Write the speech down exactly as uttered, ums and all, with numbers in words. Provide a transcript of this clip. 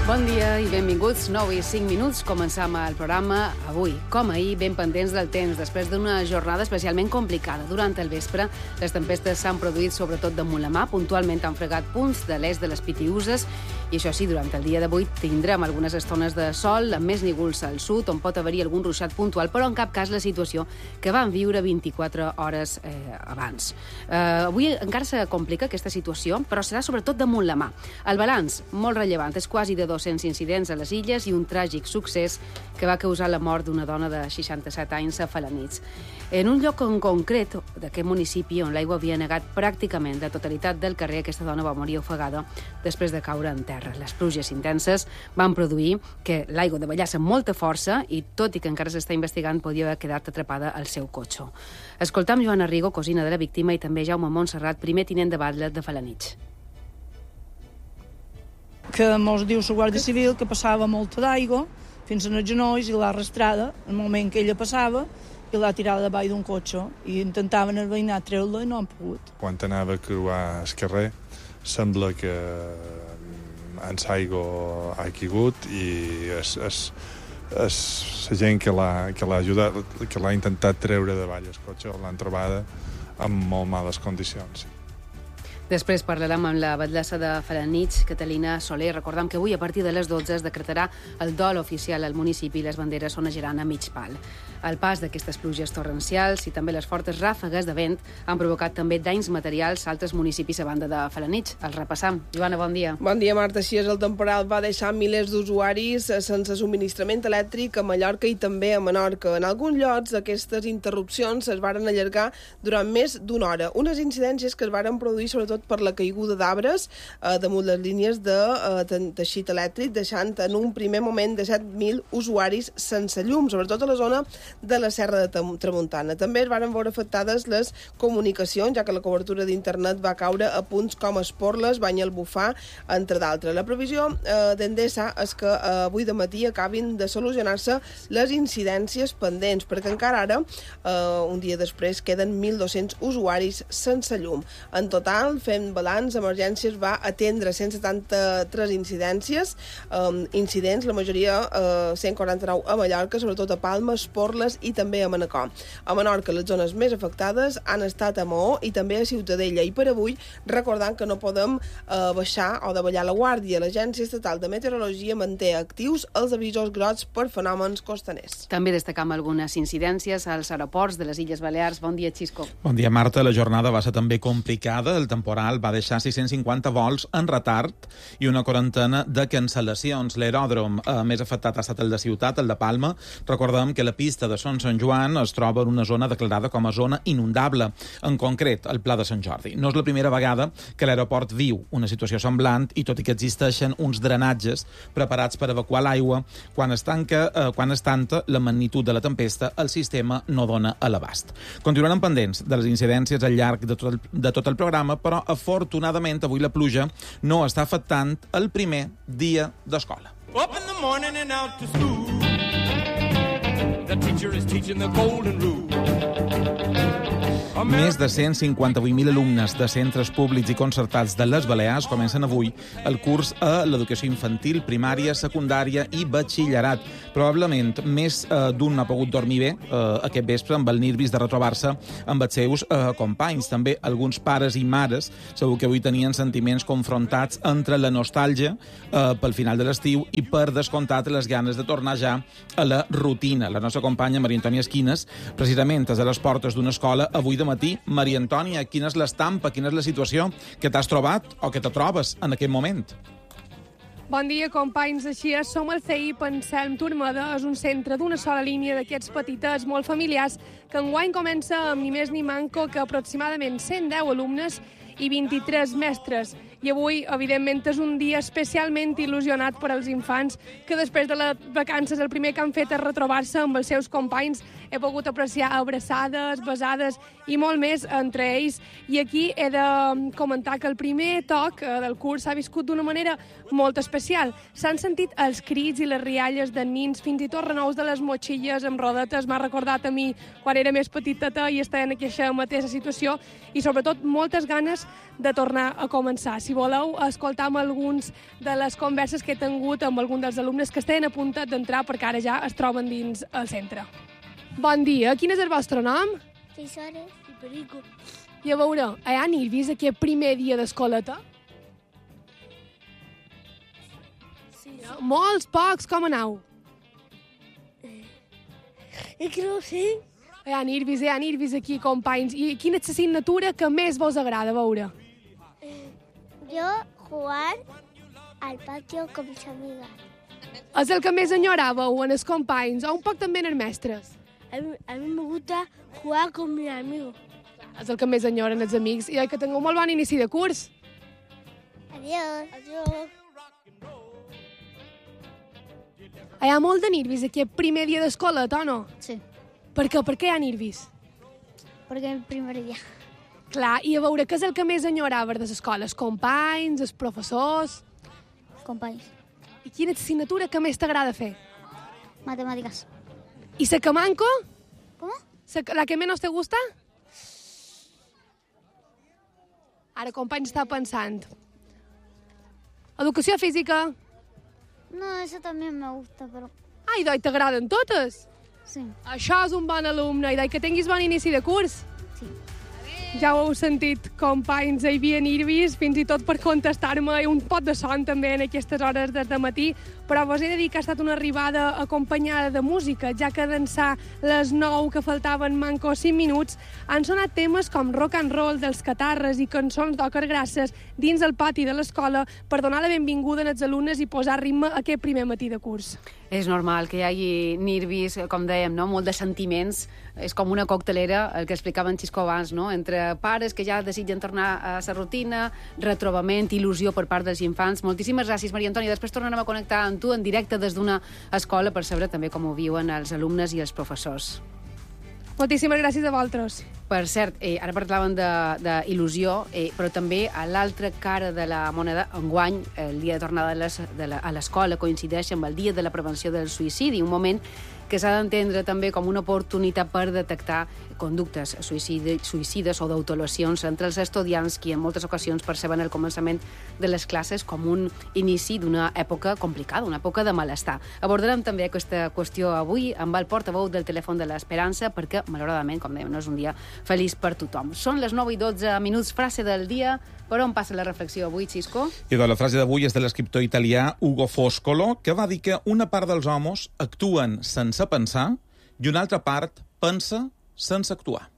Bon dia i benvinguts. nou i cinc minuts. Començam el programa avui, com ahir, ben pendents del temps, després d'una jornada especialment complicada. Durant el vespre, les tempestes s'han produït sobretot damunt la mà, puntualment han fregat punts de l'est de les Pitiüses, i això sí, durant el dia d'avui tindrem algunes estones de sol, amb més nígols al sud, on pot haver-hi algun ruixat puntual, però en cap cas la situació que van viure vint-i-quatre hores eh, abans. Eh, avui encara se complica aquesta situació, però serà sobretot damunt la mà. El balanç, molt rellevant, és quasi de dos-cents incidents a les illes i un tràgic succés que va causar la mort d'una dona de seixanta-set anys a Felanitx. En un lloc en concret d'aquest municipi on l'aigua havia negat pràcticament la totalitat del carrer, aquesta dona va morir ofegada després de caure en terra. Les pluges intenses van produir que l'aigua davallés amb molta força i, tot i que encara s'està investigant, podia haver quedat atrapada al seu cotxe. Escoltam Joana Rigo, cosina de la víctima, i també Jaume Montserrat, primer tinent de batlle de Felanitx. Que mos diu la Guàrdia Civil que passava molta d'aigua fins als genolls i l'ha arrastrada en el moment que ella passava i l'ha tirada davall d'un cotxe i intentaven el veïnat treure-la i no han pogut. Quan anava a creuar el carrer sembla que en l'aigua ha caigut i és, és, és la gent que l'ha que l'ha ajudat, que l'ha intentat treure davall el cotxe, l'han trobada en molt males condicions. Després parlarem amb la batllessa de Felanitx, Catalina Soler. Recordem que avui, a partir de les dotze, es decretarà el dol oficial al municipi i les banderes onejaran a mig pal. El pas d'aquestes pluges torrencials i també les fortes ràfegues de vent han provocat també danys materials a altres municipis a banda de Felanitx. Els repassam. Joana, bon dia. Bon dia, Marta. Així és, el temporal va deixar milers d'usuaris sense subministrament elèctric a Mallorca i també a Menorca. En alguns llocs, aquestes interrupcions es varen allargar durant més d'una hora. Unes incidències que es varen produir sobretot per la caiguda d'arbres eh, damunt les línies de eh, teixit elèctric, deixant en un primer moment de set mil usuaris sense llum, sobretot a la zona de la Serra de Tramuntana. També es varen veure afectades les comunicacions, ja que la cobertura d'internet va caure a punts com Esporles, Banyalbufar, entre d'altres. La previsió eh, d'Endesa és que eh, avui de matí acabin de solucionar-se les incidències pendents, perquè encara ara, eh, un dia després, queden mil dos-cents usuaris sense llum. En total, fent balanç, Emergències va atendre cent setanta-tres incidències, um, incidents, la majoria uh, cent quaranta-nou a Mallorca, sobretot a Palma, Esporles i també a Manacor. A Menorca, les zones més afectades han estat a Maó i també a Ciutadella. I per avui, recordant que no podem uh, baixar o davallar la guàrdia. L'Agència Estatal de Meteorologia manté actius els avisos grocs per fenòmens costaners. També destacam algunes incidències als aeroports de les Illes Balears. Bon dia, Xisco. Bon dia, Marta. La jornada va ser també complicada. El temporal va deixar sis-cents cinquanta vols en retard i una quarantena de cancel·lacions. L'aeròdrom eh, més afectat ha estat el de Ciutat, el de Palma. Recordem que la pista de Son Sant Joan es troba en una zona declarada com a zona inundable, en concret el Pla de Sant Jordi. No és la primera vegada que l'aeroport viu una situació semblant i tot i que existeixen uns drenatges preparats per evacuar l'aigua, quan es tanca, eh, quan es tanta la magnitud de la tempesta, el sistema no dona a l'abast. Continuarem pendents de les incidències al llarg de tot el, de tot el programa, però afortunadament avui la pluja no està afectant el primer dia d'escola. Up in the morning and out to school. The teacher is teaching the golden rule. Més de cent cinquanta-vuit mil alumnes de centres públics i concertats de les Balears comencen avui el curs a l'educació infantil, primària, secundària i batxillerat. Probablement més eh, d'un ha pogut dormir bé eh, aquest vespre amb el nervis de retrobar-se amb els seus eh, companys. També alguns pares i mares segur que avui tenien sentiments confrontats entre la nostàlgia eh, pel final de l'estiu i, per descomptat, les ganes de tornar ja a la rutina. La nostra companya Maria Antònia Esquines, precisament és a les portes d'una escola avui de matí. Maria Antònia, quina és l'estampa, quina és la situació que t'has trobat o que te trobes en aquest moment? Bon dia, companys. Així és, som al C I P Anselm Turmeda. És un centre d'una sola línia d'aquests petitets molt familiars que enguany comença amb ni més ni manco que aproximadament cent deu alumnes i vint-i-tres mestres. I avui, evidentment, és un dia especialment il·lusionat per als infants que després de les vacances el primer que han fet és retrobar-se amb els seus companys. He pogut apreciar abraçades, besades i molt més entre ells. I aquí he de comentar que el primer toc del curs s'ha viscut d'una manera molt especial. S'han sentit els crits i les rialles de nins, fins i tot renous de les motxilles amb rodetes. M'ha recordat a mi quan era més petiteta i estava en aquesta mateixa situació i sobretot moltes ganes de tornar a començar. Si voleu, escoltam alguns de les converses que he tingut amb algun dels alumnes que estan a punt d'entrar perquè ara ja es troben dins el centre. Bon dia, quin és el vostre nom? Tisores i Perico. I a veure, hi ha nervis aquest primer dia d'escoleta? Sí. Molts, pocs, com aneu? És que no ho sé. Hi ha nervis, hi ha nervis aquí, companys. I quina és l'assignatura que més vos agrada veure? Jo jugar al patio con mis amigas. És el que més enyoràveu en els companys, o un poc també en els mestres? A mí, a mí me gusta jugar con mis amigos. És el que més enyoren els amics. I que tingueu molt bon inici de curs. Adiós. Adiós. Hi ha molt de nervis aquest primer dia d'escola, o no? Sí, Per què? Per què hi ha nervis? porque el primer día. Clar, i a veure, què és el que més enyorava de l'escola? Els companys, els professors... Compañeros. I quina és l'assignatura que més t'agrada fer? Matemáticas. I la que manco? ¿Cómo? La que menos te gusta? Ara, company, està pensant. Educació física. No, eso también me gusta, pero Ai, doi, t'agraden totes. sí. Això és un bon alumne. I doi, que tinguis bon inici de curs. Sí. Ja ho heu sentit, companys, hi havia nervis, fins i tot per contestar-me, i un pot de son també en aquestes hores des de matí, però vos he de dir que ha estat una arribada acompanyada de música, ja que d'ençà les nou que faltaven manco cinc minuts, han sonat temes com rock and roll dels Catarres i cançons d'Òcar Grasses dins el pati de l'escola per donar la benvinguda als alumnes i posar ritme a aquest primer matí de curs. És normal que hi hagi nervis, com dèiem, no? Molt de sentiments. És com una coctelera, el que explicava en Xisco abans, no? Entre pares que ja desitgen tornar a la rutina, retrobament, il·lusió per part dels infants. Moltíssimes gràcies, Maria Antònia. Després tornarem a connectar amb tu en directe des d'una escola per saber també com ho viuen els alumnes i els professors. Moltíssimes gràcies a vosaltres. Per cert, eh, ara parlaven d'il·lusió, eh, però també a l'altra cara de la moneda, enguany, el dia de tornada de les, de la, a l'escola coincideix amb el dia de la prevenció del suïcidi, un moment que s'ha d'entendre també com una oportunitat per detectar conductes suïcidi, suïcides o d'autolacions entre els estudiants que en moltes ocasions perceben el començament de les classes com un inici d'una època complicada, una època de malestar. Abordarem també aquesta qüestió avui amb el portaveu del Telèfon de l'Esperança perquè, malauradament, com dèiem, no és un dia feliç per tothom. Són les nou i dotze minuts, frase del dia. Per on passa la reflexió avui, Xisco? I la frase d'avui és de l'escriptor italià Ugo Foscolo, que va dir que una part dels homes actuen sense pensar i una altra part pensa sense actuar.